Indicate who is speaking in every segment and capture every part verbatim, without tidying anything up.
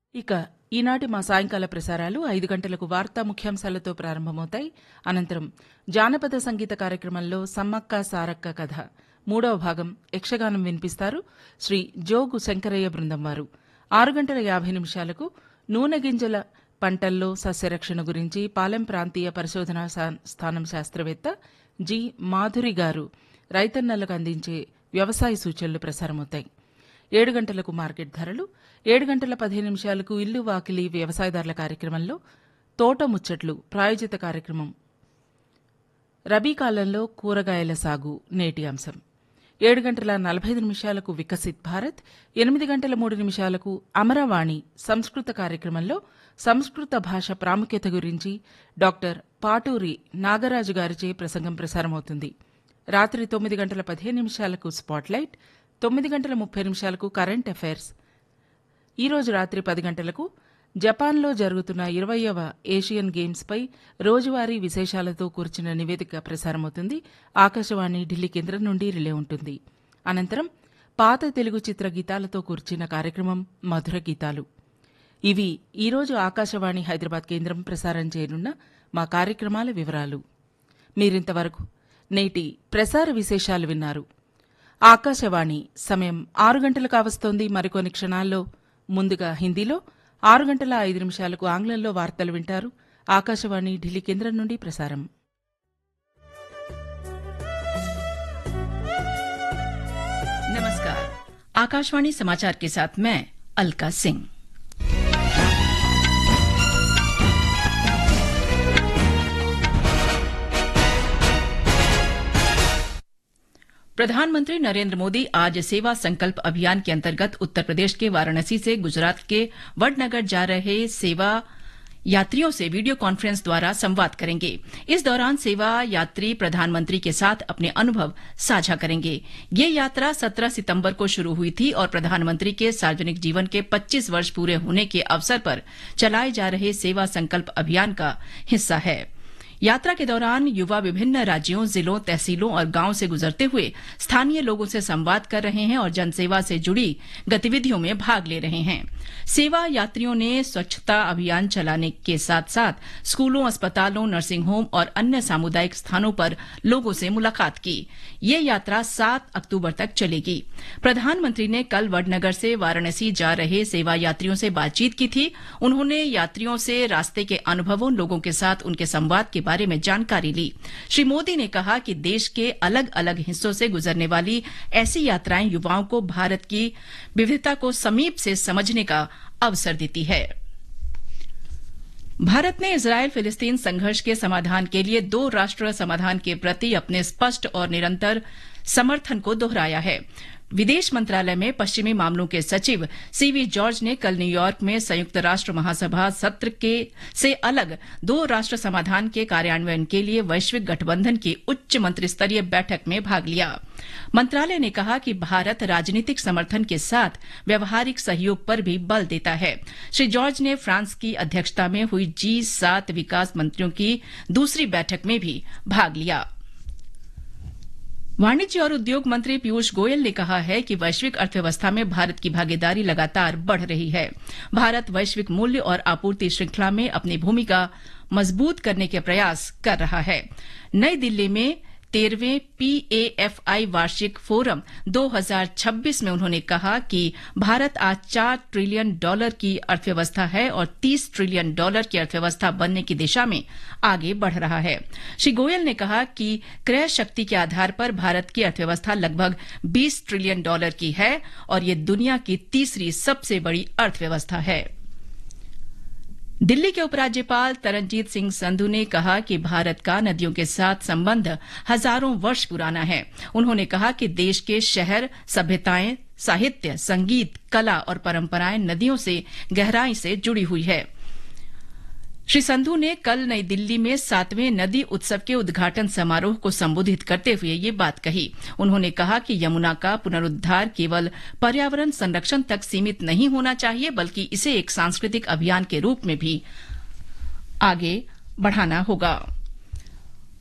Speaker 1: ఇక ఈనాటి మా సాయంకాల ప్రసారాలు ఐదు గంటలకు వార్తా ముఖ్యాంశాలతో ప్రారంభమవుతాయి. అనంతరం జానపద సంగీత కార్యక్రమంలో సమ్మక్క సారక్క కథ మూడవ భాగం యక్షగానం వినిపిస్తారు శ్రీ జోగు శంకరయ్య బృందం వారు. ఆరు గంటల యాభై నిమిషాలకు నూనె గింజల పంటల్లో సస్యరక్షణ గురించి పాలెం ప్రాంతీయ పరిశోధనా స్థానం శాస్త్రవేత్త జి మాధురి గారు రైతన్నలకు అందించే వ్యవసాయ సూచనలు ప్రసారమవుతాయి. ఏడు గంటలకు మార్కెట్ ధరలు, ఏడు గంటల పదిహేను నిమిషాలకు ఇల్లు వాకిలి వ్యవసాయదారుల కార్యక్రమంలో తోట ముచ్చట్లు ప్రాయోజిత కార్యక్రమం రబీ కాలంలో కూరగాయల సాగు నేటి అంశం. ఏడు గంటల నలభై ఐదు నిమిషాలకు వికసిత్ భారత్, ఎనిమిది గంటల మూడు నిమిషాలకు అమరవాణి సంస్కృత కార్యక్రమంలో సంస్కృత భాష ప్రాముఖ్యత గురించి డాక్టర్ పాటూరి నాగరాజు గారిచే ప్రసంగం ప్రసారమవుతుంది. రాత్రి తొమ్మిది గంటల పదిహేను నిమిషాలకు స్పాట్లైట్, తొమ్మిది గంటల ముప్పై నిమిషాలకు కరెంట్ అఫైర్స్. ఈరోజు రాత్రి పది గంటలకు జపాన్లో జరుగుతున్న ఇరవయవ ఏషియన్ గేమ్స్పై రోజువారీ విశేషాలతో కూర్చిన నివేదిక ప్రసారమవుతుంది. ఆకాశవాణి ఢిల్లీ కేంద్రం నుండి రిలే ఉంటుంది. అనంతరం పాత తెలుగు చిత్ర గీతాలతో కూర్చిన కార్యక్రమం మధుర గీతాలు. ఇవి ఈరోజు ఆకాశవాణి హైదరాబాద్ కేంద్రం ప్రసారం చేయనున్న మా కార్యక్రమాల వివరాలు. మీరింతవరకు నేటి ప్రసార విశేషాలు విన్నారు. ఆకాశవాణి సమయం ఆరు గంటలు కావస్తోంది. మరికొన్ని క్షణాల్లో ముందుగా హిందీలో, ఆరు గంటల ఐదు నిమిషాలకు ఆంగ్లంలో వార్తలు వింటారు. ఆకాశవాణి ఢిల్లీ కేంద్రం నుండి ప్రసారం.
Speaker 2: नमस्कार, आकाशवाणी समाचार के साथ मैं अलका सिंह। प्रधानमंत्री नरेंद्र मोदी आज सेवा संकल्प अभियान के अंतर्गत उत्तर प्रदेश के वाराणसी से गुजरात के वडनगर जा रहे सेवा यात्रियों से वीडियो कॉन्फ्रेंस द्वारा संवाद करेंगे। इस दौरान सेवा यात्री प्रधानमंत्री के साथ अपने अनुभव साझा करेंगे। ये यात्रा सत्रह सितंबर को शुरू हुई थी और प्रधानमंत्री के सार्वजनिक जीवन के पच्चीस वर्ष पूरे होने के अवसर पर चलाए जा रहे सेवा संकल्प अभियान का हिस्सा है। यात्रा के दौरान युवा विभिन्न राज्यों, जिलों, तहसीलों और गांवों से गुजरते हुए स्थानीय लोगों से संवाद कर रहे हैं और जनसेवा से जुड़ी गतिविधियों में भाग ले रहे हैं। सेवा यात्रियों ने स्वच्छता अभियान चलाने के साथ साथ स्कूलों, अस्पतालों, नर्सिंग होम और अन्य सामुदायिक स्थानों पर लोगों से मुलाकात की। ये यात्रा सात अक्टूबर तक चलेगी। प्रधानमंत्री ने कल वडनगर से वाराणसी जा रहे सेवा यात्रियों से बातचीत की थी। उन्होंने यात्रियों से रास्ते के अनुभवों, लोगों के साथ उनके संवाद के बारे में जानकारी ली। श्री मोदी ने कहा कि देश के अलग अलग हिस्सों से गुजरने वाली ऐसी यात्राएं युवाओं को भारत की विविधता को समीप से समझने का अवसर देती है। भारत ने इजरायल फिलिस्तीन संघर्ष के समाधान के लिए दो राष्ट्र समाधान के प्रति अपने स्पष्ट और निरंतर समर्थन को दोहराया है। विदेश मंत्रालय में पश्चिमी मामलों के सचिव सीवी जॉर्ज ने कल न्यूयॉर्क में संयुक्त राष्ट्र महासभा सत्र के से अलग दो राष्ट्र समाधान के कार्यान्वयन के लिए वैश्विक गठबंधन की उच्च मंत्रिस्तरीय बैठक में भाग लिया। मंत्रालय ने कहा कि भारत राजनीतिक समर्थन के साथ व्यवहारिक सहयोग पर भी बल देता है। श्री जॉर्ज ने फ्रांस की अध्यक्षता में हुई जी सात विकास मंत्रियों की दूसरी बैठक में भी भाग लिया। वाणिज्य और उद्योग मंत्री पीयूष गोयल ने कहा है कि वैश्विक अर्थव्यवस्था में भारत की भागीदारी लगातार बढ़ रही है। भारत वैश्विक मूल्य और आपूर्ति श्रृंखला में अपनी भूमिका मजबूत करने के प्रयास कर रहा है। नई दिल्ली में तेरहवें पीएएफआई वार्षिक फोरम दो हज़ार छब्बीस में उन्होंने कहा कि भारत आज चार ट्रिलियन डॉलर की अर्थव्यवस्था है और तीस ट्रिलियन डॉलर की अर्थव्यवस्था बनने की दिशा में आगे बढ़ रहा है। श्री गोयल ने कहा कि क्रय शक्ति के आधार पर भारत की अर्थव्यवस्था लगभग बीस ट्रिलियन डॉलर की है और ये दुनिया की तीसरी सबसे बड़ी अर्थव्यवस्था है। दिल्ली के उपराज्यपाल तरनजीत सिंह संधू ने कहा कि भारत का नदियों के साथ संबंध हजारों वर्ष पुराना है। उन्होंने कहा कि देश के शहर, सभ्यताएं, साहित्य, संगीत, कला और परंपराएं नदियों से गहराई से जुड़ी हुई है। श्री संधू ने कल नई दिल्ली में सातवें नदी उत्सव के उद्घाटन समारोह को संबोधित करते हुए ये बात कही। उन्होंने कहा कि यमुना का पुनरुद्धार केवल पर्यावरण संरक्षण तक सीमित नहीं होना चाहिए, बल्कि इसे एक सांस्कृतिक अभियान के रूप में भी आगे बढ़ाना होगा।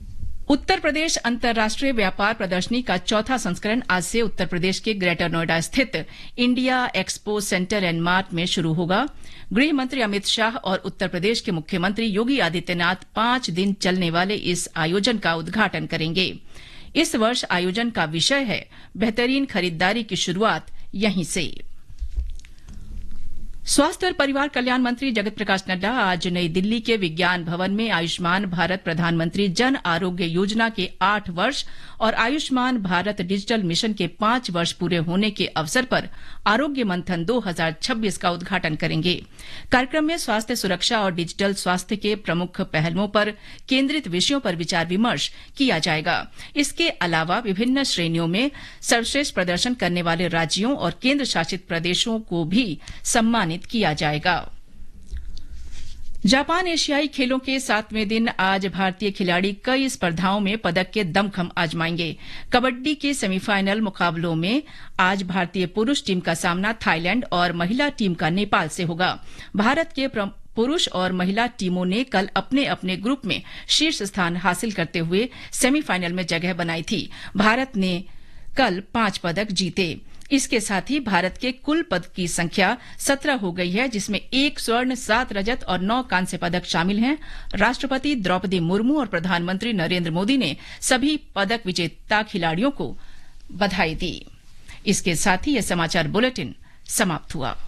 Speaker 2: उत्तर प्रदेश अंतर्राष्ट्रीय व्यापार प्रदर्शनी का चौथा संस्करण आज से उत्तर प्रदेश के ग्रेटर नोएडा स्थित India expo centre and mart में शुरू होगा। गृह मंत्री अमित शाह और उत्तर प्रदेश के मुख्यमंत्री योगी आदित्यनाथ पांच दिन चलने वाले इस आयोजन का उद्घाटन करेंगे। इस वर्ष आयोजन का विषय है बेहतरीन खरीदारी की शुरुआत यहीं से। स्वास्थ्य और परिवार कल्याण मंत्री जगत प्रकाश नड्डा आज नई दिल्ली के विज्ञान भवन में आयुष्मान भारत प्रधानमंत्री जन आरोग्य योजना के आठ वर्ष और आयुष्मान भारत डिजिटल मिशन के पांच वर्ष पूरे होने के अवसर पर आरोग्य मंथन दो हज़ार छब्बीस का उद्घाटन करेंगे। कार्यक्रम में स्वास्थ्य सुरक्षा और डिजिटल स्वास्थ्य के प्रमुख पहलुओं पर केंद्रित विषयों पर विचार विमर्श किया जाएगा। इसके अलावा विभिन्न श्रेणियों में सर्वश्रेष्ठ प्रदर्शन करने वाले राज्यों और केंद्र शासित प्रदेशों को भी सम्मानित किया जाएगा। जापान एशियाई खेलों के सातवें दिन आज भारतीय खिलाड़ी कई स्पर्धाओं में पदक के दमखम आजमाएंगे। कबड्डी के सेमीफाइनल मुकाबलों में आज भारतीय पुरुष टीम का सामना थाईलैंड और महिला टीम का नेपाल से होगा। भारत के पुरुष और महिला टीमों ने कल अपने अपने ग्रुप में शीर्ष स्थान हासिल करते हुए सेमीफाइनल में जगह बनाई थी। भारत ने कल पांच पदक जीते। इसके साथ ही भारत के कुल पदक की संख्या सत्रह हो गई है, जिसमें एक स्वर्ण, सात रजत और नौ कांस्य पदक शामिल हैं। राष्ट्रपति द्रौपदी मुर्मू और प्रधानमंत्री नरेंद्र मोदी ने सभी पदक विजेता खिलाड़ियों को बधाई दी। इसके साथ ही यह समाचार बुलेटिन समाप्त हुआ।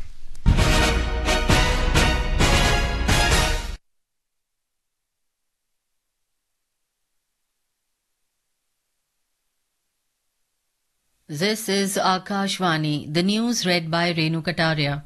Speaker 3: This is Akashvani, the news read by Renu Kataria.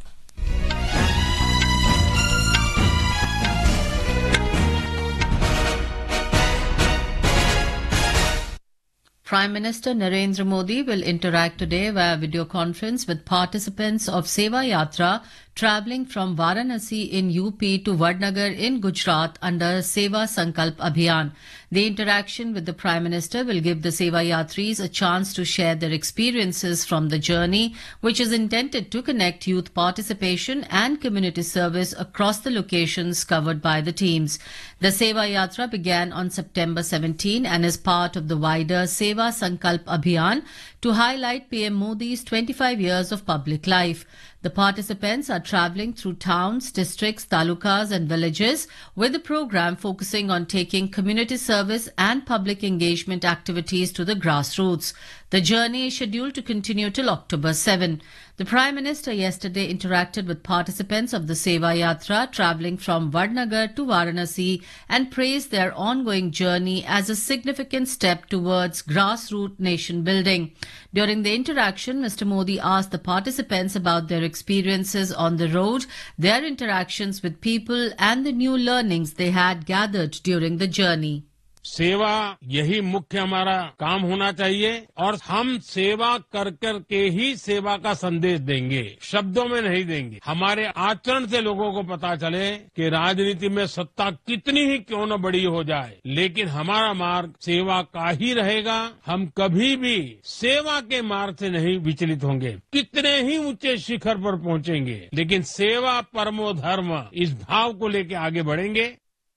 Speaker 3: Prime Minister Narendra Modi will interact today via video conference with participants of Seva Yatra travelling from Varanasi in U P to Vadnagar in Gujarat under Seva Sankalp Abhiyan. The interaction with the Prime Minister will give the Seva Yatris a chance to share their experiences from the journey, which is intended to connect youth participation and community service across the locations covered by the teams. The Seva Yatra began on September seventeenth and is part of the wider Seva Sankalp Abhiyan to highlight P M Modi's twenty-five years of public life. The participants are travelling through towns, districts, talukas and villages with the program focusing on taking community service and public engagement activities to the grassroots. The journey is scheduled to continue till October seventh. The Prime Minister yesterday interacted with participants of the Seva Yatra travelling from Vadnagar to Varanasi and praised their ongoing journey as a significant step towards grassroots nation building. During the interaction, Mister Modi asked the participants about their experiences on the road, their interactions with people and the new learnings they had gathered during the journey.
Speaker 4: सेवा यही मुख्य हमारा काम होना चाहिए और हम सेवा कर कर के ही सेवा का संदेश देंगे, शब्दों में नहीं देंगे। हमारे आचरण से लोगों को पता चले कि राजनीति में सत्ता कितनी ही क्यों न बड़ी हो जाए, लेकिन हमारा मार्ग सेवा का ही रहेगा। हम कभी भी सेवा के मार्ग से नहीं विचलित होंगे। कितने ही ऊंचे शिखर पर पहुंचेंगे, लेकिन सेवा परमो धर्म इस भाव को लेकर आगे बढ़ेंगे।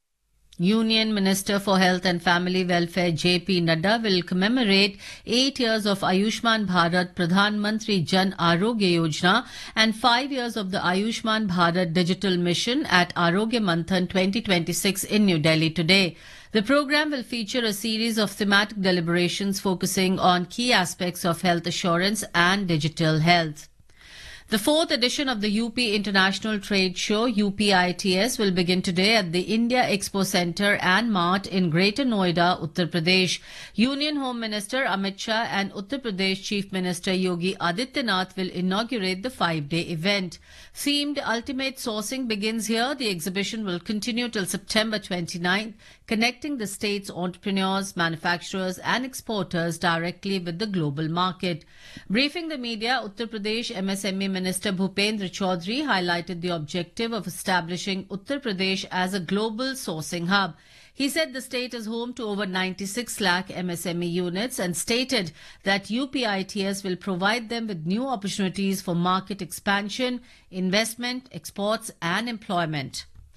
Speaker 3: Union Minister for Health and Family Welfare J P Nadda will commemorate eight years of Ayushman Bharat Pradhan Mantri Jan Arogya Yojana and five years of the Ayushman Bharat Digital Mission at Arogya Manthan twenty twenty-six in New Delhi today. The program will feature a series of thematic deliberations focusing on key aspects of health assurance and digital health. The fourth edition of the U P International Trade Show, U P I T S, will begin today at the India Expo Centre and Mart in Greater Noida, Uttar Pradesh. Union Home Minister Amit Shah and Uttar Pradesh Chief Minister Yogi Adityanath will inaugurate the five-day event. Themed Ultimate Sourcing begins here. The exhibition will continue till September twenty-ninth, connecting the state's entrepreneurs, manufacturers and exporters directly with the global market. Briefing the media, Uttar Pradesh M S M E Minister Bhupendra Chaudhary highlighted the objective of establishing Uttar Pradesh as a global sourcing hub. He said the state is home to over ninety-six lakh M S M E units and stated that U P I T S will provide them with new opportunities for market expansion, investment, exports and employment.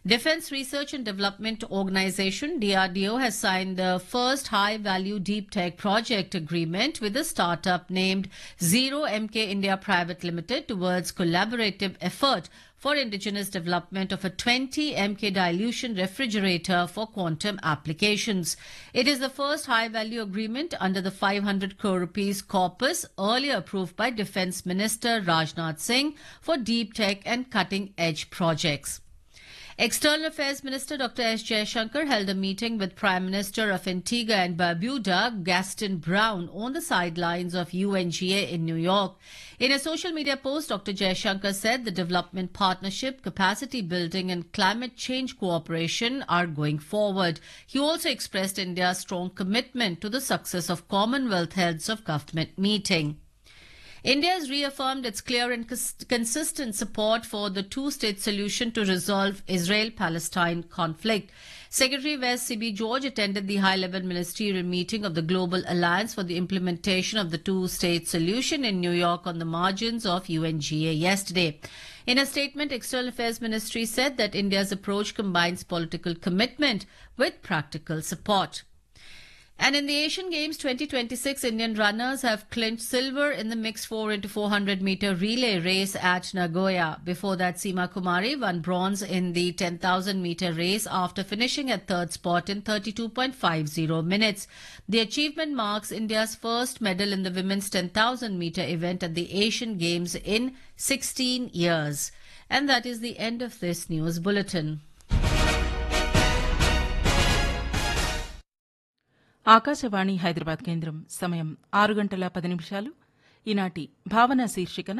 Speaker 3: Defense Research and Development Organization D R D O has signed the first high-value deep tech project agreement with a startup named Zero M K India Private Limited towards collaborative effort for indigenous development of a twenty M K dilution refrigerator for quantum applications. It is the first high-value agreement under the five hundred crore rupees corpus earlier approved by Defense Minister Rajnath Singh for deep tech and cutting-edge projects. External Affairs Minister Doctor S. Jaishankar held a meeting with Prime Minister of Antigua and Barbuda, Gaston Brown, on the sidelines of U N G A in New York. In a social media post, Doctor Jaishankar said the development partnership, capacity building and climate change cooperation are going forward. He also expressed India's strong commitment to the success of Commonwealth Heads of Government meeting. India has reaffirmed its clear and cons- consistent support for the two-state solution to resolve Israel-Palestine conflict. Secretary West C B George attended the high-level ministerial meeting of the Global Alliance for the Implementation of the Two-State Solution in New York on the margins of U N G A yesterday. In a statement, External Affairs Ministry said that India's approach combines political commitment with practical support. And in the Asian Games twenty twenty-six, Indian runners have clinched silver in the mixed four into four hundred meter relay race at Nagoya. Before that, Seema Kumari won bronze in the ten thousand meter race after finishing at third spot in thirty-two point five zero minutes. The achievement marks India's first medal in the women's ten thousand meter event at the Asian Games in sixteen years. And that is the end of this news bulletin.
Speaker 1: Akashvani Hyderabad కేంద్రం సమయం ఆరు గంటల పది నిమిషాలు. ఈనాటి భావన శీర్షికన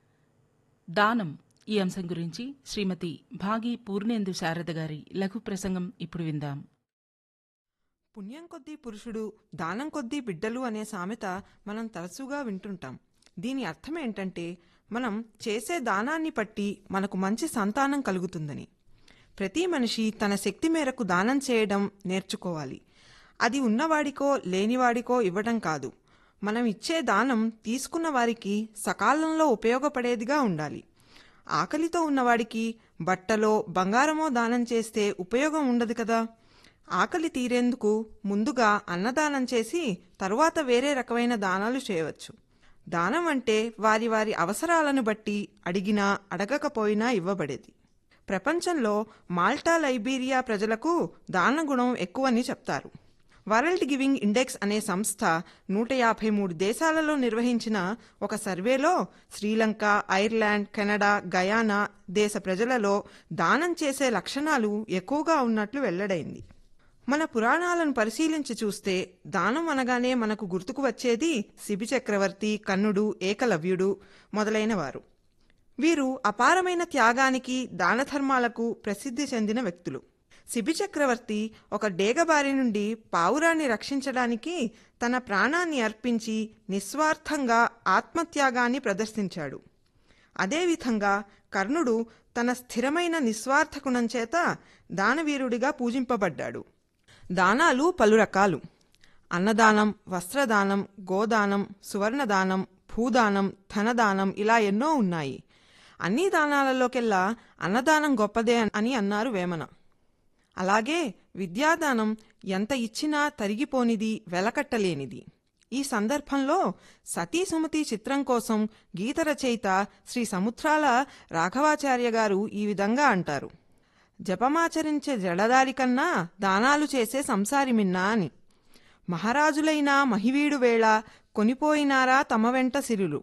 Speaker 1: దానం ఈ అంశం గురించి శ్రీమతి భాగి పూర్ణేందు శారద గారి లఘు ప్రసంగం ఇప్పుడు విందాం.
Speaker 5: పుణ్యం కొద్దీ పురుషుడు, దానం కొద్దీ బిడ్డలు అనే సామెత మనం తరచుగా వింటుంటాం. దీని అర్థం ఏంటంటే మనం చేసే దానాన్ని బట్టి మనకు మంచి సంతానం కలుగుతుందని. ప్రతి మనిషి తన శక్తి మేరకు దానం చేయడం నేర్చుకోవాలి. అది ఉన్నవాడికో లేనివాడికో ఇవ్వడం కాదు. మనం ఇచ్చే దానం తీసుకున్న వారికి సకాలంలో ఉపయోగపడేదిగా ఉండాలి. ఆకలితో ఉన్నవాడికి బట్టలో బంగారమో దానం చేస్తే ఉపయోగం ఉండదు కదా. ఆకలి తీరేందుకు ముందుగా అన్నదానం చేసి తరువాత వేరే రకమైన దానాలు చేయవచ్చు. దానం అంటే వారి వారి అవసరాలను బట్టి అడిగినా అడగకపోయినా ఇవ్వబడేది. ప్రపంచంలో మాల్టా, లైబీరియా ప్రజలకు దానగుణం ఎక్కువని చెప్తారు. వరల్డ్ గివింగ్ ఇండెక్స్ అనే సంస్థ నూట యాభై మూడు దేశాలలో నిర్వహించిన ఒక సర్వేలో శ్రీలంక, ఐర్లాండ్, కెనడా, గయానా దేశ ప్రజలలో దానం చేసే లక్షణాలు ఎక్కువగా ఉన్నట్లు వెల్లడైంది. మన పురాణాలను పరిశీలించి చూస్తే దానం అనగానే మనకు గుర్తుకు వచ్చేది శిబి చక్రవర్తి, కన్నుడు, ఏకలవ్యుడు మొదలైనవారు. వీరు అపారమైన త్యాగానికి, దానధర్మాలకు ప్రసిద్ధి చెందిన వ్యక్తులు. శిబి చక్రవర్తి ఒక డేగబారి నుండి పావురాన్ని రక్షించడానికి తన ప్రాణాన్ని అర్పించి నిస్వార్థంగా ఆత్మత్యాగాన్ని ప్రదర్శించాడు. అదేవిధంగా కర్ణుడు తన స్థిరమైన నిస్వార్థ గుణం చేత దానవీరుడిగా పూజింపబడ్డాడు. దానాలు పలు రకాలు. అన్నదానం, వస్త్రదానం, గోదానం, సువర్ణదానం, భూదానం, ధనదానం ఇలా ఎన్నో ఉన్నాయి. అన్ని దానాలలోకెల్లా అన్నదానం గొప్పదే అని అన్నారు వేమన. అలాగే విద్యాదానం ఎంత ఇచ్చినా తరిగిపోనిది, వెలకట్టలేనిది. ఈ సందర్భంలో సతీ సుమతి చిత్రం కోసం గీత రచయిత శ్రీ సముద్రాల రాఘవాచార్య గారు ఈ విధంగా అంటారు: జపమాచరించే జడదారి కన్నా దానాలు చేసే సంసారి మిన్నా అని. మహారాజులైనా మహివీడు వేళ కొనిపోయినారా తమ వెంట సిరులు,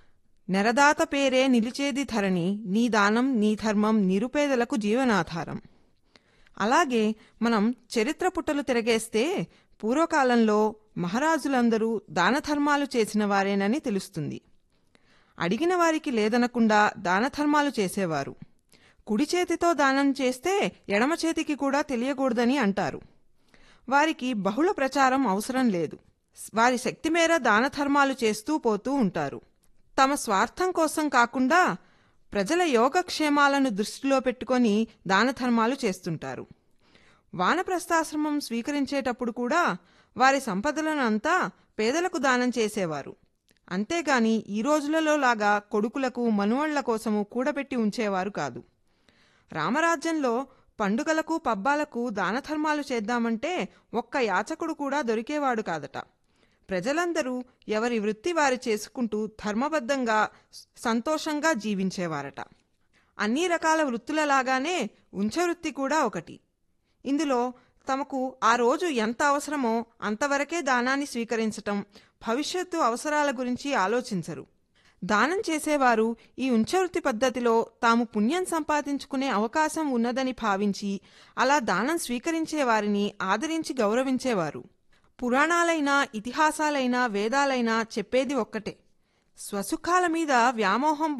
Speaker 5: నెరదాత పేరే నిలిచేది ధరణి, నీ దానం నీ ధర్మం నిరుపేదలకు జీవనాధారం. అలాగే మనం చరిత్ర పుటలు తిరగేస్తే పూర్వకాలంలో మహారాజులందరూ దానధర్మాలు చేసిన వారేనని తెలుస్తుంది. అడిగిన వారికి లేదనకుండా దానధర్మాలు చేసేవారు. కుడి చేతితో దానం చేస్తే ఎడమ చేతికి కూడా తెలియకూడదని అంటారు. వారికి బహుళ ప్రచారం అవసరం లేదు. వారి శక్తి మేర దానధర్మాలు చేస్తూ పోతూ ఉంటారు. తమ స్వార్థం కోసం కాకుండా ప్రజల యోగక్షేమాలను దృష్టిలో పెట్టుకొని దానధర్మాలు చేస్తుంటారు. వానప్రస్థాశ్రమం స్వీకరించేటప్పుడు కూడా వారి సంపదలను అంతా పేదలకు దానం చేసేవారు. అంతేగాని ఈ రోజులలో లాగా కొడుకులకు, మనుమళ్ల కోసము కూడబెట్టి ఉంచేవారు కాదు. రామరాజ్యంలో పండుగలకు పబ్బాలకు దానధర్మాలు చేద్దామంటే ఒక్క యాచకుడు కూడా దొరికేవాడు కాదట. ప్రజలందరూ ఎవరి వృత్తి వారు చేసుకుంటూ ధర్మబద్ధంగా సంతోషంగా జీవించేవారట. అన్ని రకాల వృత్తులలాగానే ఉంచవృత్తి కూడా ఒకటి. ఇందులో తమకు ఆ రోజు ఎంత అవసరమో అంతవరకే దానాన్ని స్వీకరించటం, భవిష్యత్తు అవసరాల గురించి ఆలోచించరు. దానం చేసేవారు ఈ ఉంచవృత్తి పద్ధతిలో తాము పుణ్యం సంపాదించుకునే అవకాశం ఉన్నదని భావించి అలా దానం స్వీకరించే వారిని ఆదరించి గౌరవించేవారు. పురాణాలైనా ఇతిహాసాలైనా వేదాలైనా చెప్పేది ఒక్కటే, స్వసుఖాల మీద వ్యామోహం